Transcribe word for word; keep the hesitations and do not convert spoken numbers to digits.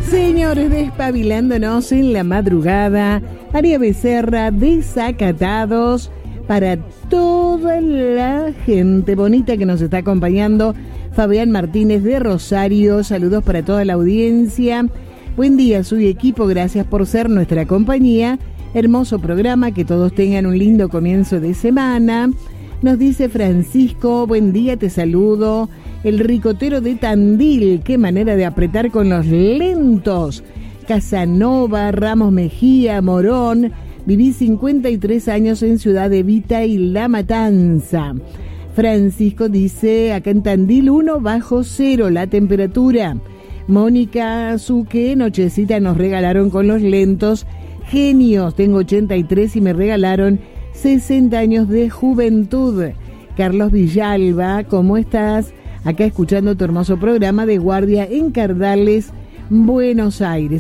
Señores, despabilándonos en la madrugada, María Becerra, Desacatados, para toda la gente bonita que nos está acompañando. Fabián Martínez de Rosario, saludos para toda la audiencia. Buen día, soy equipo, gracias por ser nuestra compañía. Hermoso programa, que todos tengan un lindo comienzo de semana. Nos dice Francisco, buen día, te saludo. El ricotero de Tandil, qué manera de apretar con los lentos. Casanova, Ramos Mejía, Morón. Viví cincuenta y tres años en Ciudad Evita y La Matanza. Francisco dice, acá en Tandil uno bajo cero la temperatura. Mónica Zuque, nochecita nos regalaron con los lentos. Genios, tengo ochenta y tres y me regalaron sesenta años de juventud. Carlos Villalba, ¿cómo estás? Acá escuchando tu hermoso programa de guardia en Cardales, Buenos Aires.